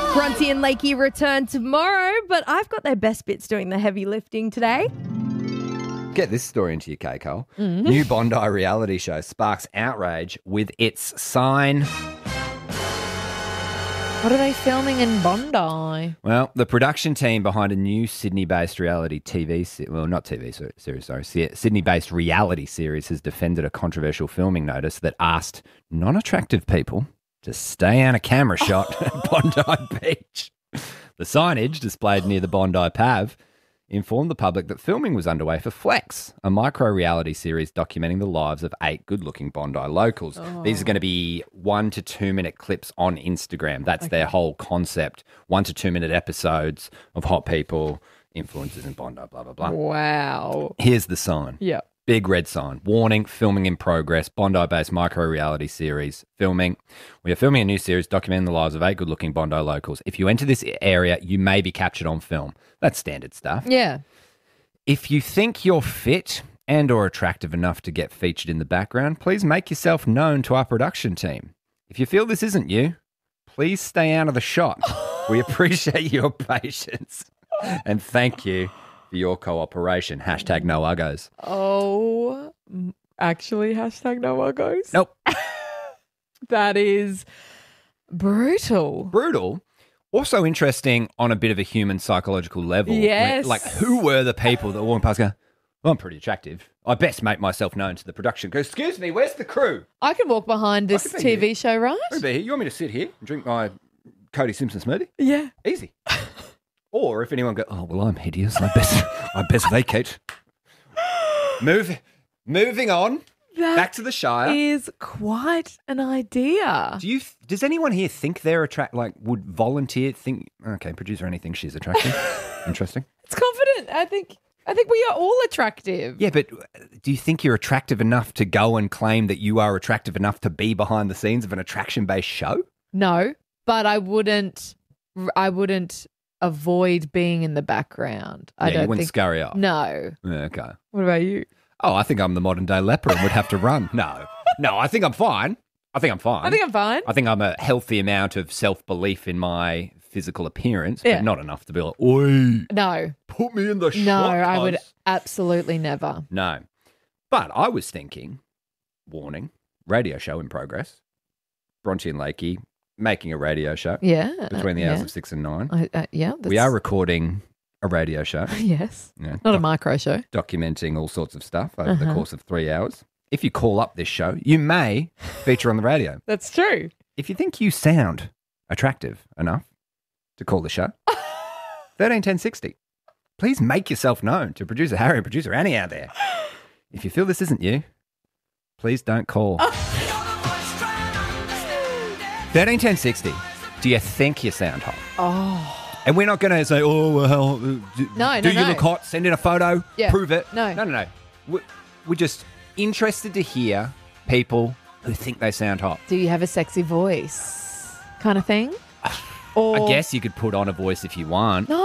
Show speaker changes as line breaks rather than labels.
Bronte and Lakey return tomorrow, but I've got their best bits doing the heavy lifting today.
Get this story into your K-Cole. New Bondi reality show sparks outrage with its sign.
What are they filming in Bondi?
Well, the production team behind a new Sydney-based reality Sydney-based reality series has defended a controversial filming notice that asked non-attractive people to stay out of camera shot at Bondi Beach. The signage, displayed near the Bondi Pav, informed the public that filming was underway for Flex, a micro-reality series documenting the lives of 8 good-looking Bondi locals. These are going to be 1 to 2 minute clips on Instagram. That's their whole concept. 1 to 2 minute episodes of hot people, influencers in Bondi, blah, blah, blah.
Wow.
Here's the sign.
Yeah.
Big red sign. Warning, filming in progress. Bondi-based micro-reality series. Filming. We are filming a new series documenting the lives of 8 good-looking Bondi locals. If you enter this area, you may be captured on film. That's standard stuff.
Yeah.
If you think you're fit and or attractive enough to get featured in the background, please make yourself known to our production team. If you feel this isn't you, please stay out of the shot. We appreciate your patience. And thank you for your cooperation. Hashtag no uggos.
Oh, actually, hashtag no uggos?
Nope.
That is brutal.
Brutal. Also interesting on a bit of a human psychological level.
Yes.
Like, who were the people that walked past going, well, I'm pretty attractive. I best make myself known to the production. Go, excuse me, where's the crew?
I can walk behind this
could be
TV show, right?
Who'd be here? You want me to sit here and drink my Cody Simpson smoothie?
Yeah.
Easy. Or if anyone go, oh, well, I'm hideous. I best vacate. Moving on. Back to the Shire.
Is quite an idea.
Does anyone here think they're would volunteer okay, producer Annie thinks she's attractive. Interesting.
It's confident. I think we are all attractive.
Yeah, but do you think you're attractive enough to go and claim that you are attractive enough to be behind the scenes of an attraction-based show?
No, but I wouldn't avoid being in the background.
You wouldn't scurry up.
No.
Yeah, okay.
What about you?
Oh, I think I'm the modern day leper and would have to run. No, I think I'm fine. I think I'm fine. I think I'm a healthy amount of self-belief in my physical appearance, but not enough to be like, oi,
no,
put me in the shot.
No, I would absolutely never.
No. But I was thinking, warning, radio show in progress. Bronte and Lakey making a radio show.
Yeah.
Between the hours of 6 and 9. We are recording a radio show.
Yes.
Yeah,
not a micro show.
Documenting all sorts of stuff over the course of 3 hours. If you call up this show, you may feature on the radio.
That's true.
If you think you sound attractive enough to call the show, 131060. Please make yourself known to producer Harry and producer Annie out there. If you feel this isn't you, please don't call. 131060. Do you think you sound hot?
Oh.
And we're not going to say, oh, well, do you look hot? Send in a photo.
Yeah.
Prove it.
No.
We're just interested to hear people who think they sound hot.
Do you have a sexy voice kind of thing?
I guess you could put on a voice if you want.
No.